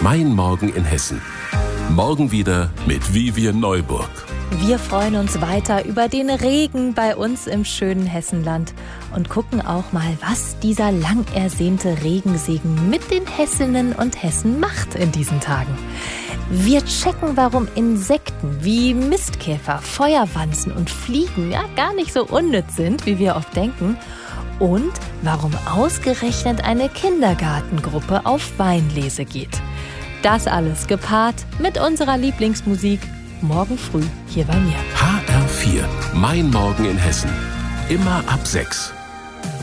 Mein Morgen in Hessen. Morgen wieder mit Vivian Neuburg. Wir freuen uns weiter über den Regen bei uns im schönen Hessenland und gucken auch mal, was dieser lang ersehnte Regensegen mit den Hessinnen und Hessen macht in diesen Tagen. Wir checken, warum Insekten wie Mistkäfer, Feuerwanzen und Fliegen gar nicht so unnütz sind, wie wir oft denken. Und warum ausgerechnet eine Kindergartengruppe auf Weinlese geht. Das alles gepaart mit unserer Lieblingsmusik morgen früh hier bei mir. HR4, Mein Morgen in Hessen. Immer ab 6.